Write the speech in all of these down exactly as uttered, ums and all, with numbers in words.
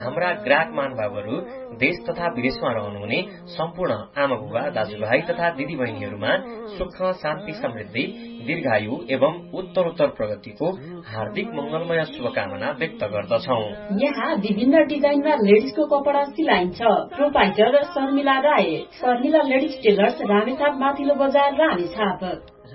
हाम्रा ग्राहक महानुभावहरू देश तथा विदेशमा रहनुहुने सम्पूर्ण आमा बुबा दाजुभाइ तथा दिदी बहिनीहरूमा सुख शान्ति समृद्धि दीर्घायु एवं उत्तरोत्तर प्रगतिको हार्दिक मंगलमय शुभकामना व्यक्त गर्दछौ। यहाँ विभिन्न डिजाइनमा लेडिजको कपडा सिलाइन्छ। प्रोपाइटर शर्मिला राय, शर्मिला लेडिज टेलर्स, रामेछाप माथिल्लो बजार, रामेछाप।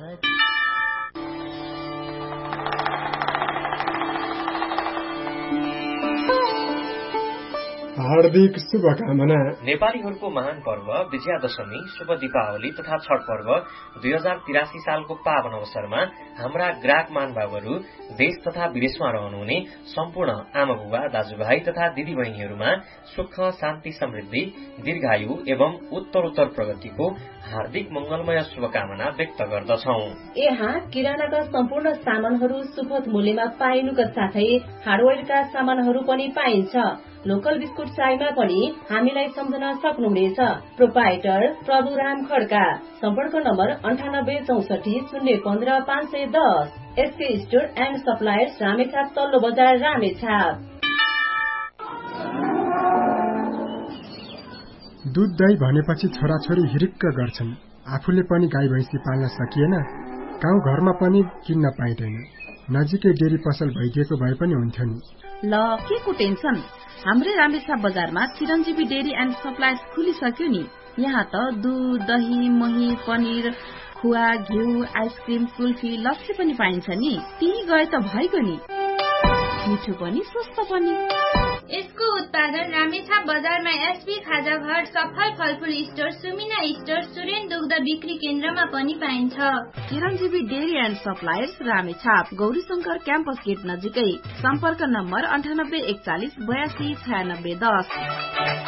हार्दिक शुभकामना। नेपालीहरूको महान पर्व विजयादशमी, शुभ दीपावली तथा छठ पर्व दुई हजार तिरासी सालको पावन अवसरमा हाम्रा ग्राहक महानुभावहरू देश तथा विदेशमा रहनुहुने सम्पूर्ण आमा बुबा दाजुभाइ तथा दिदी बहिनीहरूमा सुख शान्ति समृद्धि दीर्घायु एवं उत्तरोत्तर प्रगतिको हार्दिक मंगलमय शुभकामना व्यक्त गर्दछौ। यहाँ किरानाका सम्पूर्ण सामानहरू सुपथ मूल्यमा पाइनुका साथै हार्डवेयरका सामानहरू पनि पाइन्छ। लोकल बिस्कुट चायमा पनि हामीलाई सम्झन सक्नुहुनेछ। प्रोपाइटर प्रभुराम खड्का, सम्पर्क नम्बर अन्ठानब्बे चौसठी शून्य पन्ध्र पाँच सय दस। SK store and suppliers, Ramechhap तल्लो बजार, रामेछाप। दूध दही भनेपछि छोराछोरी हिरिक्क गर्छन्। आफूले पनि गाई भैँसी पाल्न सकिएन, गाउँ घरमा पनि किन्न पाइँदैन। नजिकै डेरी पसल भइदिएको भए पनि हुन्थ्यो नि। ल के को टेन्सन, हाम्रै रामेछाप बजारमा चिरञ्जीवी डेरी एण्ड सप्लायर्स खुलिसक्यो नि। यहाँ त दूध दही मही पनिर खुवा घिउ आइसक्रिम कुल्फी लस्सी पनि पाइन्छ नि। ती गए त भइगयो नि, मिठो पनि सस्तो पनि। यसको उत्पादन रामेछाप बजारमा एसबी खाजा घर, सफल फलफुल स्टोर, सुमिना स्टोर, सुरेन दुग्ध बिक्री केन्द्रमा पनि पाइन्छ। चिरञ्जीवी dairy and suppliers, Ramechhap, Gaurishankar campus get नजिकै। सम्पर्क नम्बर अन्ठानब्बे एकचालिस बयासी छयानब्बे दस।